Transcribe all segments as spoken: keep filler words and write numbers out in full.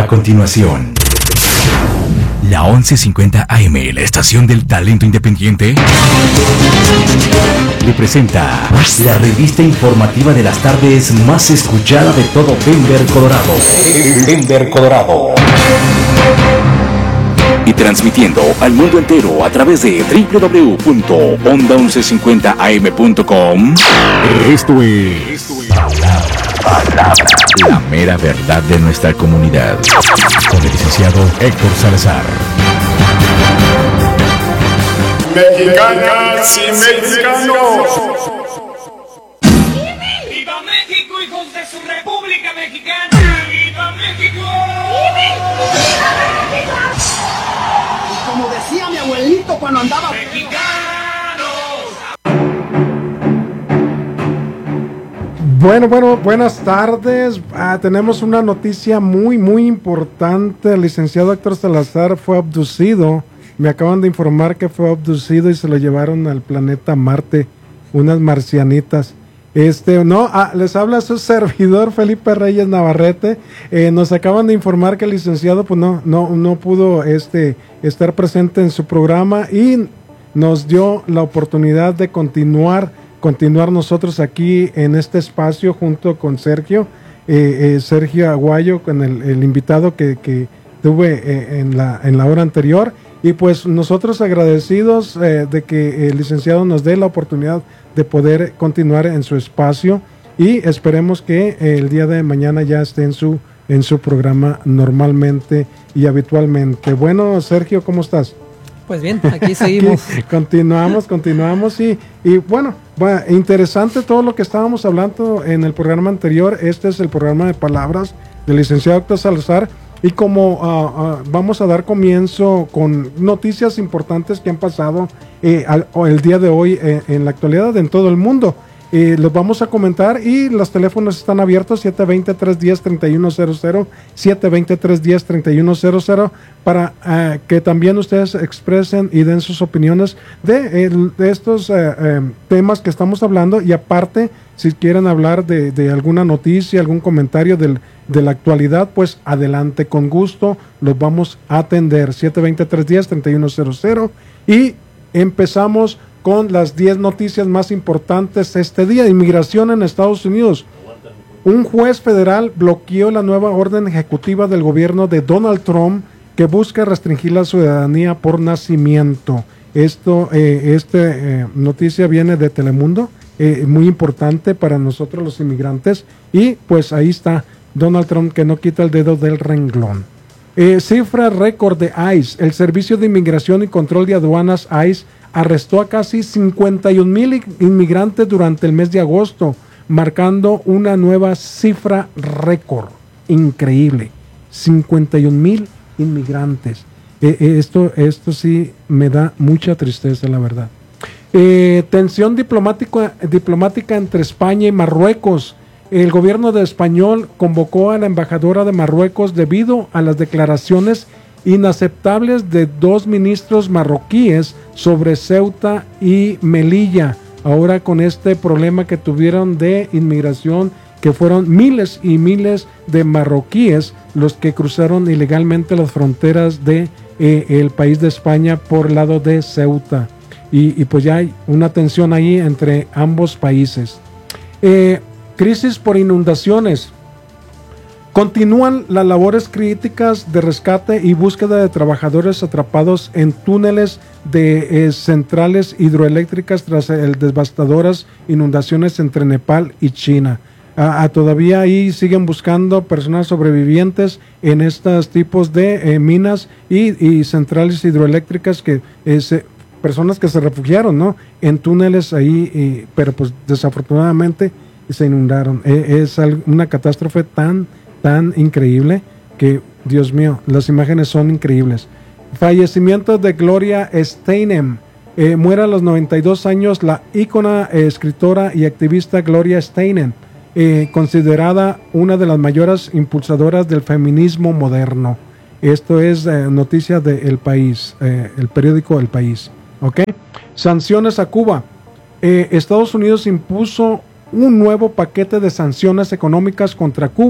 continuación, la once cincuenta A M, la estación del talento independiente, le presenta la revista informativa de las tardes más escuchada de todo Denver, Colorado. Denver, Colorado. Y transmitiendo al mundo entero a través de doble u doble u doble u punto onda once cincuenta a eme punto com. Esto es Palabra, la mera verdad de nuestra comunidad, con el licenciado Héctor Salazar. Mexicanas y mexicanos. ¡Viva México, hijos de su República Mexicana! ¡Viva México! ¡Viva México! Como decía mi abuelito cuando andaba... ¡Mexicanos! Bueno, bueno, buenas tardes. Ah, tenemos una noticia muy, muy importante. El licenciado Héctor Salazar fue abducido. Me acaban de informar que fue abducido y se lo llevaron al planeta Marte, unas marcianitas. Este, no, ah, les habla su servidor Felipe Reyes Navarrete. Eh, nos acaban de informar que el licenciado, pues no, no, no pudo, este, estar presente en su programa y nos dio la oportunidad de continuar, continuar nosotros aquí en este espacio junto con Sergio, eh, eh, Sergio Aguayo, con el, el invitado que, que tuve eh, en la, en la hora anterior. Y pues nosotros agradecidos eh, de que el licenciado nos dé la oportunidad de poder continuar en su espacio y esperemos que eh, el día de mañana ya esté en su, en su programa normalmente y habitualmente. Bueno, Sergio, ¿cómo estás? Pues bien, aquí seguimos. Aquí continuamos, continuamos y, y bueno, bueno, interesante todo lo que estábamos hablando en el programa anterior. Este es el programa de palabras del licenciado Héctor Salazar. Y como uh, uh, vamos a dar comienzo con noticias importantes que han pasado eh, al, el día de hoy eh, en la actualidad en todo el mundo, eh, los vamos a comentar y los teléfonos están abiertos siete dos cero, tres uno cero, tres uno cero cero, siete dos cero, tres uno cero, tres uno cero cero para uh, que también ustedes expresen y den sus opiniones de, el, de estos uh, um, temas que estamos hablando y aparte si quieren hablar de, de alguna noticia, algún comentario del, de la actualidad, pues adelante, con gusto los vamos a atender. siete dos cero, tres uno cero, tres uno cero cero y empezamos con las diez noticias más importantes este día. Inmigración en Estados Unidos. Un juez federal bloqueó la nueva orden ejecutiva del gobierno de Donald Trump que busca restringir la ciudadanía por nacimiento. Esto, eh, esta eh, noticia viene de Telemundo. Eh, muy importante para nosotros los inmigrantes y pues ahí está Donald Trump que no quita el dedo del renglón. Eh, cifra récord de ICE. El Servicio de Inmigración y Control de Aduanas ICE arrestó a casi cincuenta y un mil inmigrantes durante el mes de agosto, marcando una nueva cifra récord. Increíble, cincuenta y un mil inmigrantes. Eh, eh, esto, esto sí me da mucha tristeza, la verdad. Eh, tensión diplomática, diplomática entre España y Marruecos. El gobierno de español convocó a la embajadora de Marruecos debido a las declaraciones inaceptables de dos ministros marroquíes sobre Ceuta y Melilla. Ahora con este problema que tuvieron de inmigración, que fueron miles y miles de marroquíes los que cruzaron ilegalmente las fronteras de eh, el país de España por el lado de Ceuta. Y, y pues ya hay una tensión ahí entre ambos países. Eh, crisis por inundaciones. Continúan las labores críticas de rescate y búsqueda de trabajadores atrapados en túneles de eh, centrales hidroeléctricas tras el devastadoras inundaciones entre Nepal y China. Ah, ah, todavía ahí siguen buscando personas sobrevivientes en estos tipos de eh, minas y, y centrales hidroeléctricas que eh, se personas que se refugiaron, ¿no? En túneles ahí, eh, pero pues desafortunadamente se inundaron. Eh, es algo, una catástrofe tan, tan increíble que, Dios mío, las imágenes son increíbles. Fallecimiento de Gloria Steinem. Eh, muere a los noventa y dos años la ícona eh, escritora y activista Gloria Steinem, eh, considerada una de las mayores impulsadoras del feminismo moderno. Esto es eh, noticia de El País, eh, el periódico El País. ¿Ok? Sanciones a Cuba. Eh, Estados Unidos impuso un nuevo paquete de sanciones económicas contra Cuba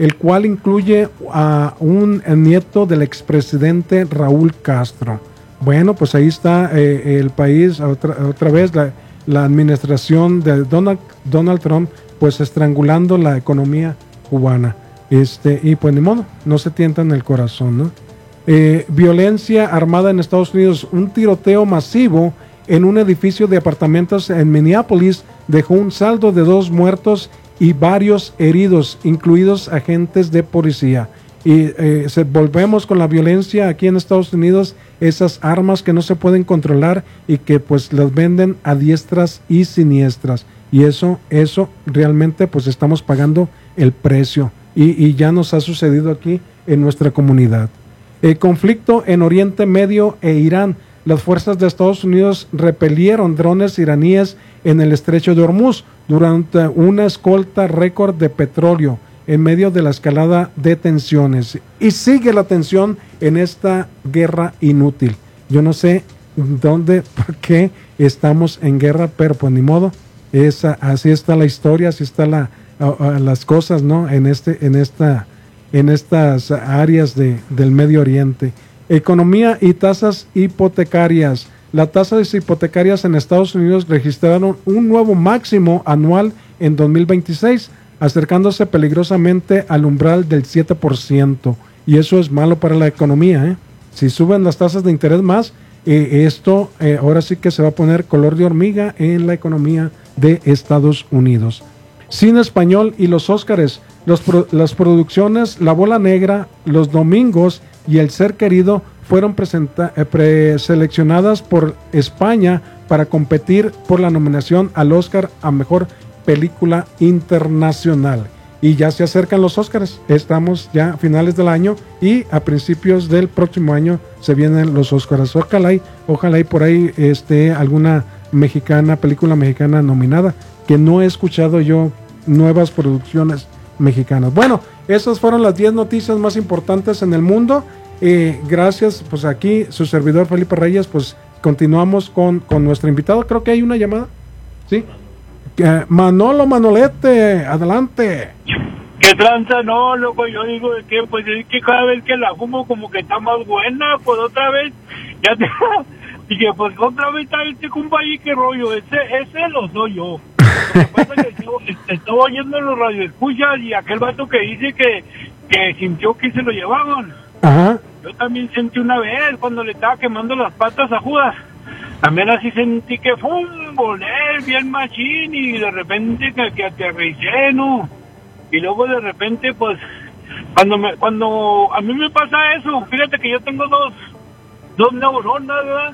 el cual incluye a un nieto del expresidente Raúl Castro. Bueno, pues ahí está eh, el país, otra, otra vez la, la administración de Donald, Donald Trump, pues estrangulando la economía cubana. Este, y pues ni modo, no se tientan el corazón, ¿no? Eh, violencia armada en Estados Unidos, un tiroteo masivo en un edificio de apartamentos en Minneapolis dejó un saldo de dos muertos y varios heridos, incluidos agentes de policía. Y eh, se, volvemos con la violencia aquí en Estados Unidos, esas armas que no se pueden controlar y que pues las venden a diestras y siniestras. Y eso, eso realmente pues estamos pagando el precio. Y, y ya nos ha sucedido aquí en nuestra comunidad. El conflicto en Oriente Medio e Irán. Las fuerzas de Estados Unidos repelieron drones iraníes en el estrecho de Hormuz durante una escolta récord de petróleo en medio de la escalada de tensiones. Y sigue la tensión en esta guerra inútil. Yo no sé dónde, por qué estamos en guerra, pero pues ni modo. Esa, así está la historia, así están la, las cosas, ¿no? En este, en esta, en estas áreas de, del Medio Oriente. Economía y tasas hipotecarias. Las tasas hipotecarias en Estados Unidos registraron un nuevo máximo anual en dos mil veintiséis, acercándose peligrosamente al umbral del siete por ciento. Y eso es malo para la economía, ¿eh? Si suben las tasas de interés más, eh, esto eh, ahora sí que se va a poner color de hormiga en la economía de Estados Unidos. Cine español y los Óscares. Los pro, las producciones La Bola Negra, Los Domingos y El Ser Querido fueron presenta, eh, preseleccionadas por España para competir por la nominación al Oscar a Mejor Película Internacional. Y ya se acercan los Óscares, estamos ya a finales del año y a principios del próximo año se vienen los Óscares. Ojalá y, ojalá y por ahí esté alguna mexicana, película mexicana nominada, que no he escuchado yo nuevas producciones mexicanas. Bueno, esas fueron las diez noticias más importantes en el mundo. Eh, gracias, pues aquí su servidor Felipe Reyes, pues continuamos con, con nuestro invitado. Creo que hay una llamada, ¿sí? Eh, Manolo Manolete, adelante. ¿Qué tranza? No, loco, yo digo que pues es que cada vez que la fumo como que está más buena, pues otra vez, ya te... dije, pues otra vez está este compa ahí, qué rollo, ese, ese lo soy yo. Lo que pasa es que yo estaba oyendo en los radioescuchas y aquel vato que dice que, que sintió que se lo llevaban. Ajá. Yo también sentí una vez cuando le estaba quemando las patas a Judas. También así sentí que fue un voler bien machín y de repente que, que aterricé, ¿no? Y luego de repente, pues, cuando me, cuando a mí me pasa eso, fíjate que yo tengo dos, dos neuronas, ¿verdad?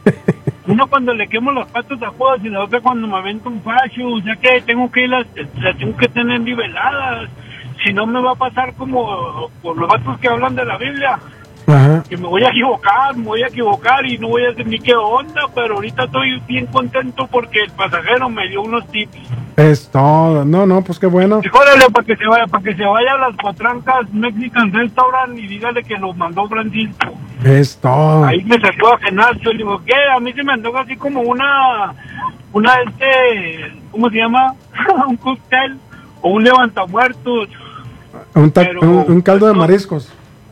Una cuando le quemo las patas a Judas y la otra cuando me avento un facho, o sea que tengo que las, las tengo que tener niveladas, si no me va a pasar como por los vatos que hablan de la Biblia. Ajá. Que me voy a equivocar, me voy a equivocar y no voy a decir ni qué onda, pero ahorita estoy bien contento porque el pasajero me dio unos tips. Es todo, no, no, pues qué bueno. Y órale, para que se vaya, para que se vaya a las Potrancas Mexican Restaurant y dígale que lo mandó Francisco. Es todo. Ahí me sacó a cenar, yo le digo, ¿qué? A mí se me antoja así como una, una este, ¿cómo se llama? Un cóctel o un levantamuertos. Un, pero, un, un caldo de mariscos.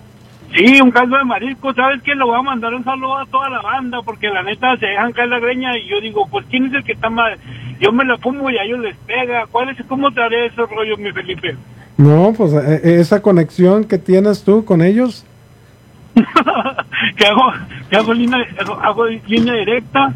Sí, un caldo de marisco, ¿sabes qué? Le voy a mandar un saludo a toda la banda, porque la neta se dejan caer la greña y yo digo, pues, ¿quién es el que está mal? Yo me la fumo y a ellos les pega. ¿Cuál es? ¿Cómo te haré esos rollos, mi Felipe? No, pues, eh, esa conexión que tienes tú con ellos. ¿Qué hago? ¿Qué hago línea, hago, hago línea directa?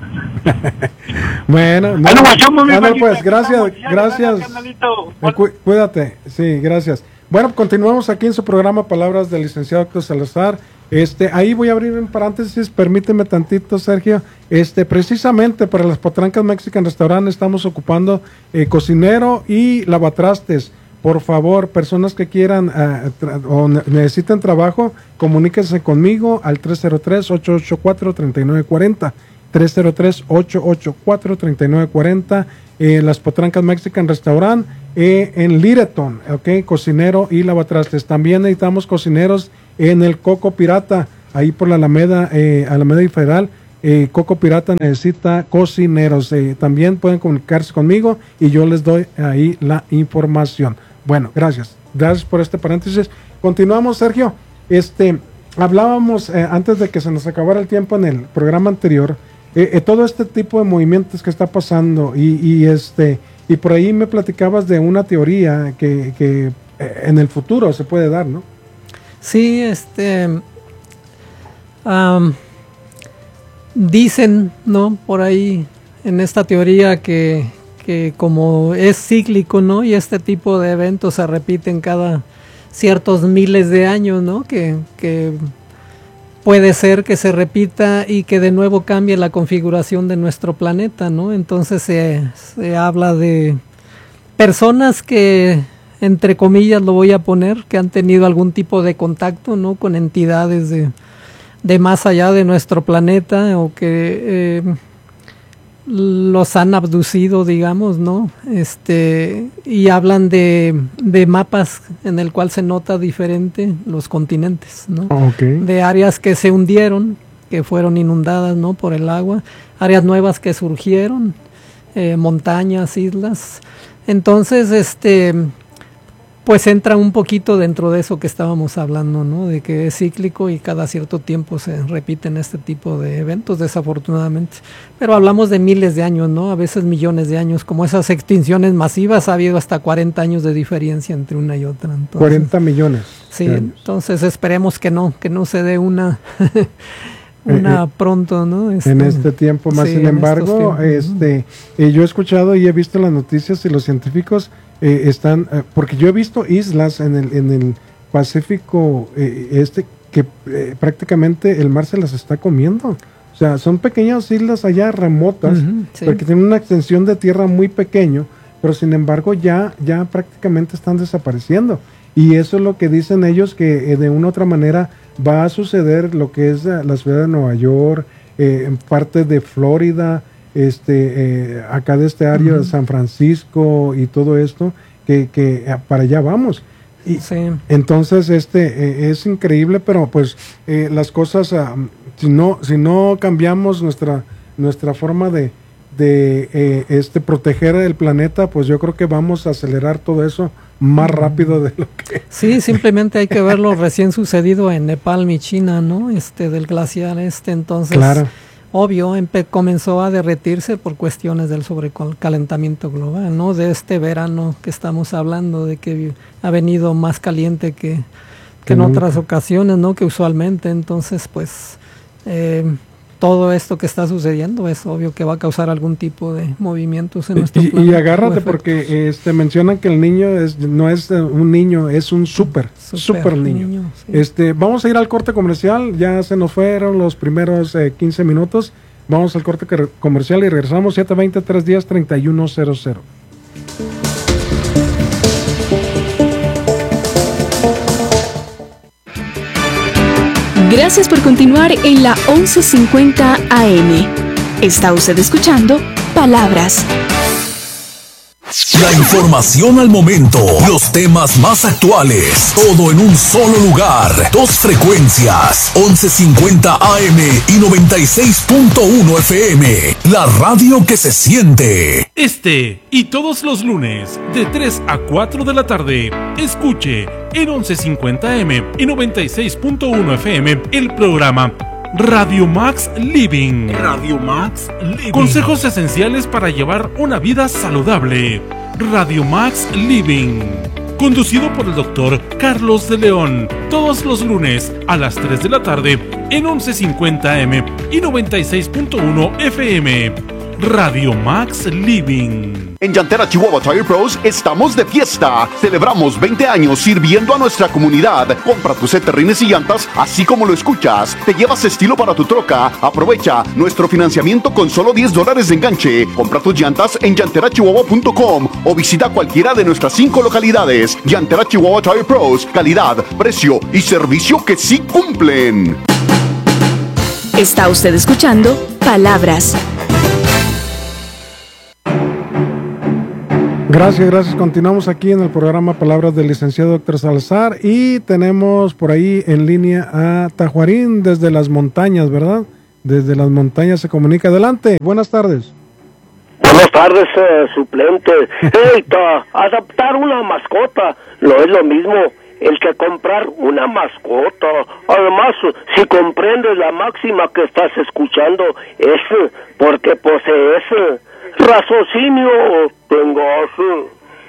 Bueno, no, ah, no, no, no pues, gracias, gracias. Eh, cu cuídate, sí, gracias. Bueno, continuamos aquí en su programa Palabras del licenciado Héctor Salazar. Este, ahí voy a abrir un paréntesis, permíteme tantito, Sergio. Este, precisamente para las Potrancas Mexican Restaurant estamos ocupando eh, cocinero y lavatrastes. Por favor, personas que quieran uh, o ne necesiten trabajo, comuníquense conmigo al tres cero tres, ocho ocho cuatro, tres nueve cuatro cero. tres cero tres, ocho ocho cuatro, tres nueve cuatro cero. Eh, las Potrancas Mexican Restaurant eh, en Littleton, ok, cocinero y lavatrastes. También necesitamos cocineros en el Coco Pirata, ahí por la Alameda, eh, Alameda y Federal. eh, Coco Pirata necesita cocineros. Eh, también pueden comunicarse conmigo y yo les doy ahí la información. Bueno, gracias. gracias por este paréntesis. Continuamos, Sergio. Este, hablábamos eh, antes de que se nos acabara el tiempo en el programa anterior, eh, eh, todo este tipo de movimientos que está pasando y, y este y por ahí me platicabas de una teoría que, que eh, en el futuro se puede dar, ¿no? Sí, este um, dicen, ¿no? Por ahí en esta teoría que, que como es cíclico, ¿no? Y este tipo de eventos se repiten cada ciertos miles de años, ¿no? Que, que puede ser que se repita y que de nuevo cambie la configuración de nuestro planeta, ¿no? Entonces se, se habla de personas que, entre comillas lo voy a poner, que han tenido algún tipo de contacto, ¿no? Con entidades de, de más allá de nuestro planeta o que eh, los han abducido, digamos, ¿no? Este, y hablan de, de mapas en el cual se nota diferente los continentes, ¿no? Okay. De áreas que se hundieron, que fueron inundadas, ¿no? Por el agua, áreas nuevas que surgieron, eh, montañas, islas. Entonces, este, pues entra un poquito dentro de eso que estábamos hablando, ¿no? De que es cíclico y cada cierto tiempo se repiten este tipo de eventos, desafortunadamente. Pero hablamos de miles de años, ¿no? A veces millones de años, como esas extinciones masivas, ha habido hasta cuarenta años de diferencia entre una y otra. Entonces, cuarenta millones. Sí, entonces esperemos que no, que no se dé una... una eh, pronto, ¿no? Este, en este tiempo más, sí, sin embargo, este, eh, yo he escuchado y he visto las noticias y los científicos eh, están, eh, porque yo he visto islas en el, en el Pacífico eh, este que eh, prácticamente el mar se las está comiendo. O sea, son pequeñas islas allá remotas, uh-huh, sí, porque tienen una extensión de tierra muy pequeño, pero sin embargo ya, ya prácticamente están desapareciendo. Y eso es lo que dicen ellos, que eh, de una u otra manera va a suceder lo que es la ciudad de Nueva York, eh, en parte de Florida, este, eh, acá de este área, uh-huh, de San Francisco y todo esto, que, que eh, para allá vamos. Y sí, entonces este eh, es increíble, pero pues eh, las cosas, uh, si no si no cambiamos nuestra nuestra forma de de eh, este proteger el planeta, pues yo creo que vamos a acelerar todo eso más rápido de lo que... Sí, simplemente hay que ver lo recién sucedido en Nepal y China, ¿no? Este, del glaciar este, entonces, claro, obvio, empe- comenzó a derretirse por cuestiones del sobrecalentamiento global, ¿no? De este verano que estamos hablando, de que ha venido más caliente que, que, que en nunca. otras ocasiones, ¿no? Que usualmente, entonces, pues... Eh, todo esto que está sucediendo es obvio que va a causar algún tipo de movimientos en nuestro y, planeta. Y agárrate porque este mencionan que el niño es no es un niño, es un súper, súper niño. niño sí. Este, vamos a ir al corte comercial, ya se nos fueron los primeros eh, quince minutos. Vamos al corte comercial y regresamos siete veinte, tres diez, treinta y uno cero cero. Gracias por continuar en la once cincuenta A M. Está usted escuchando Palabras. La información al momento, los temas más actuales, todo en un solo lugar. Dos frecuencias, once cincuenta A M y noventa y seis punto uno F M. La radio que se siente. Este y todos los lunes, de tres a cuatro de la tarde, escuche en once cincuenta A M y noventa y seis punto uno F M el programa Radio Max Living. Radio Max Living. Consejos esenciales para llevar una vida saludable. Radio Max Living. Conducido por el doctor Carlos de León. Todos los lunes a las tres de la tarde en once cincuenta A M y noventa y seis punto uno F M. Radio Max Living. En Llantera Chihuahua Tire Pros estamos de fiesta. Celebramos veinte años sirviendo a nuestra comunidad. Compra tus terrines y llantas así como lo escuchas. Te llevas estilo para tu troca. Aprovecha nuestro financiamiento con solo diez dólares de enganche. Compra tus llantas en llantera chihuahua punto com o visita cualquiera de nuestras cinco localidades. Llantera Chihuahua Tire Pros. Calidad, precio y servicio que sí cumplen. Está usted escuchando Palabras. Gracias, gracias. Continuamos aquí en el programa Palabras del licenciado doctor Salazar y tenemos por ahí en línea a Tajuarín desde las montañas, ¿verdad? Desde las montañas se comunica. Adelante, buenas tardes. Hola, Buenas tardes, eh, suplente. Hey, ta, adaptar una mascota no es lo mismo el que comprar una mascota. Además, si comprendes la máxima que estás escuchando, es porque posees raciocinio, tengas.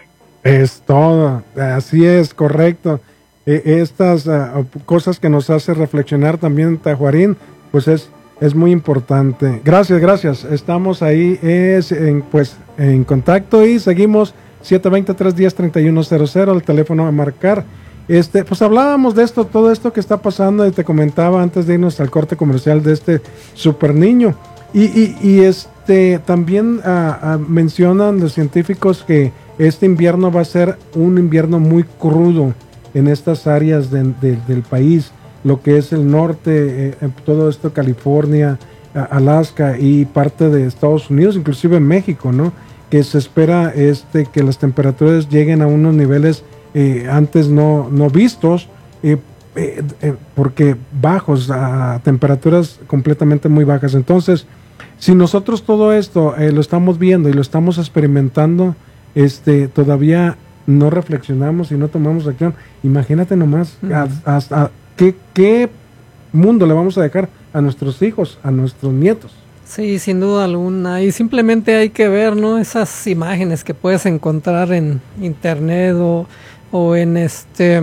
Es todo, así es, correcto. Eh, estas uh, cosas que nos hace reflexionar también Tajuarín, pues es, es muy importante. Gracias, gracias. Estamos ahí es en, pues, en contacto y seguimos siete dos cero, tres uno cero, tres uno cero cero, el teléfono a marcar. Este, pues hablábamos de esto, todo esto que está pasando y te comentaba antes de irnos al corte comercial de este super niño. Y, y, y este también uh, uh, mencionan los científicos que este invierno va a ser un invierno muy crudo en estas áreas de, de, del país, lo que es el norte, eh, todo esto, California, Alaska y parte de Estados Unidos, inclusive México, ¿no? Que se espera este que las temperaturas lleguen a unos niveles eh, antes no, no vistos, eh, eh, eh, porque bajos, a temperaturas completamente muy bajas. Entonces, si nosotros todo esto eh, lo estamos viendo y lo estamos experimentando, este todavía no reflexionamos y no tomamos acción, imagínate nomás uh-huh. a, a, a, ¿qué, qué mundo le vamos a dejar a nuestros hijos, a nuestros nietos. Sí, sin duda alguna, y simplemente hay que ver, ¿no?, esas imágenes que puedes encontrar en internet o, o en este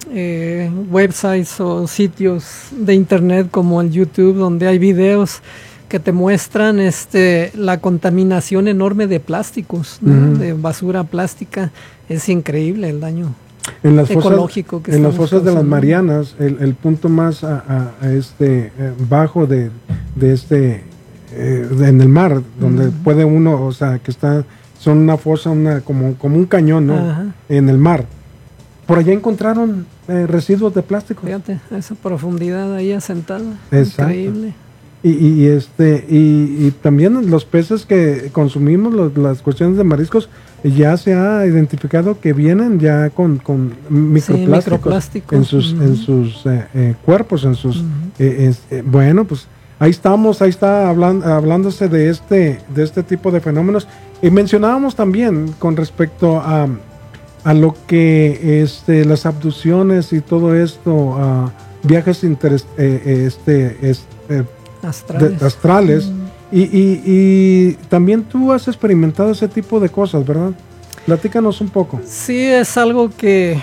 eh, websites o sitios de internet como el YouTube, donde hay videos que te muestran este la contaminación enorme de plásticos, ¿no? Uh-huh. De basura plástica. Es increíble el daño en las ecológico fosas, que en las fosas causando. de las Marianas, el, el punto más a, a, a este eh, bajo de, de este eh, de, en el mar, donde uh-huh. puede uno, o sea, que está son una fosa, una como como un cañón, ¿no? Uh-huh. En el mar. Por allá encontraron eh, residuos de plástico. Fíjate, a esa profundidad ahí asentada. Exacto. Increíble. Y, y, y este y, y también los peces que consumimos, los, las cuestiones de mariscos, ya se ha identificado que vienen ya con, con microplásticos, sí, microplástico. en sus uh-huh. en sus eh, eh, cuerpos, en sus uh-huh. eh, es, eh, bueno, pues ahí estamos, ahí está hablan, hablándose de este de este tipo de fenómenos. Y mencionábamos también con respecto a a lo que este las abducciones y todo esto, a viajes interes, eh, este es, eh, astrales, de, astrales. Mm. Y, y, y también tú has experimentado ese tipo de cosas, ¿verdad? Platícanos un poco. Sí, es algo que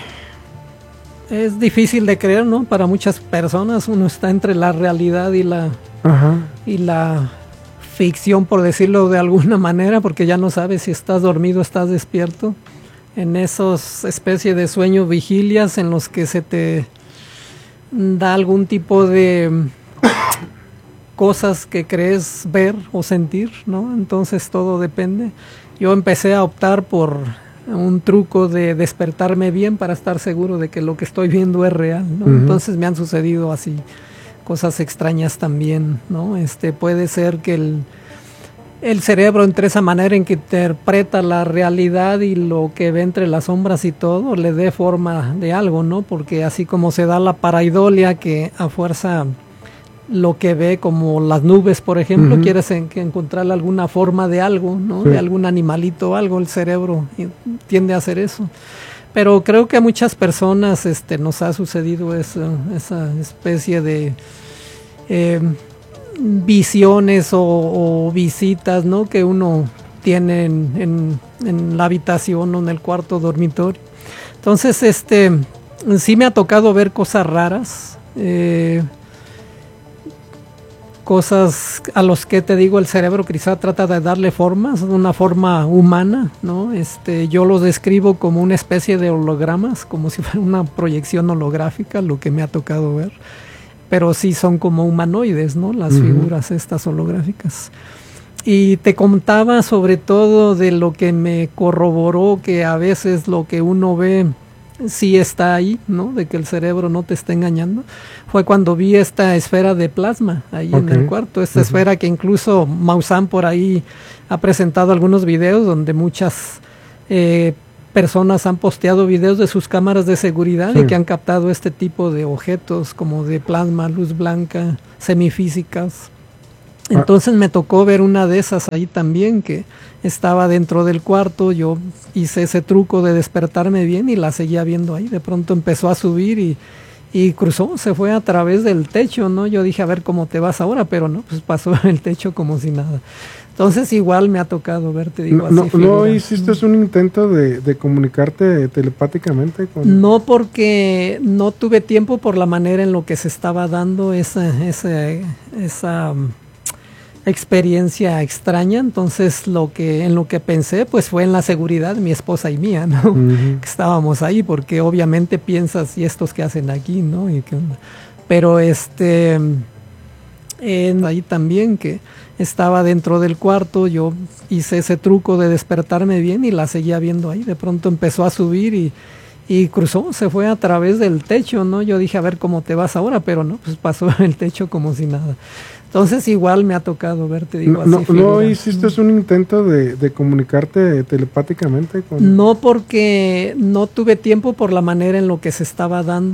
es difícil de creer, ¿no? Para muchas personas uno está entre la realidad y la Ajá. y la ficción, por decirlo de alguna manera, porque ya no sabes si estás dormido o estás despierto, en esos especies de sueño vigilias en los que se te da algún tipo de cosas que crees ver o sentir, ¿no? Entonces todo depende. Yo empecé a optar por un truco de despertarme bien para estar seguro de que lo que estoy viendo es real, ¿no? Uh-huh. Entonces me han sucedido así cosas extrañas también, ¿no? Este puede ser que el el cerebro, entre esa manera en que interpreta la realidad y lo que ve entre las sombras y todo, le dé forma de algo, ¿no? Porque así como se da la paraidolia, que a fuerza lo que ve como las nubes, por ejemplo, uh-huh. quieres en, que encontrarle alguna forma de algo, ¿no? Sí. De algún animalito o algo, el cerebro tiende a hacer eso. Pero creo que a muchas personas este, nos ha sucedido eso, esa especie de eh, visiones o, o visitas, ¿no? Que uno tiene en, en, en la habitación o en el cuarto dormitorio. Entonces, este, sí me ha tocado ver cosas raras, eh, cosas a los que te digo el cerebro quizá trata de darle formas, una forma humana, ¿no? Este, yo los describo como una especie de hologramas, como si fuera una proyección holográfica, lo que me ha tocado ver. Pero sí son como humanoides, ¿no? Las uh-huh. figuras estas holográficas. Y te contaba sobre todo de lo que me corroboró que a veces lo que uno ve sí está ahí, ¿no? De que el cerebro no te está engañando. Fue cuando vi esta esfera de plasma ahí okay. en el cuarto. Esta uh-huh. esfera que incluso Maussan por ahí ha presentado algunos videos donde muchas eh, personas han posteado videos de sus cámaras de seguridad sí. y que han captado este tipo de objetos como de plasma, luz blanca, semifísicas. Entonces me tocó ver una de esas ahí también, que estaba dentro del cuarto. Yo hice ese truco de despertarme bien y la seguía viendo ahí. De pronto empezó a subir y, y cruzó, se fue a través del techo, ¿no? Yo dije, a ver cómo te vas ahora, pero no, pues pasó el techo como si nada. Entonces igual me ha tocado ver, te digo, no, así. ¿No, ¿no hiciste un intento de, de comunicarte telepáticamente? Con... No, porque no tuve tiempo por la manera en lo que se estaba dando esa, esa, esa um, experiencia extraña. Entonces lo que en lo que pensé pues fue en la seguridad de mi esposa y mía, ¿no? Uh-huh. Que estábamos ahí, porque obviamente piensas, ¿y estos qué hacen aquí, no? ¿Y qué onda? Pero este... En ahí también, que estaba dentro del cuarto. Yo hice ese truco de despertarme bien y la seguía viendo ahí. De pronto empezó a subir y, y cruzó, se fue a través del techo, ¿no? Yo dije, a ver cómo te vas ahora, pero no, pues pasó el techo como si nada. Entonces igual me ha tocado ver, te digo, no, así. ¿No, ¿no hiciste un intento de, de comunicarte telepáticamente? Con... No, porque no tuve tiempo por la manera en lo que se estaba dando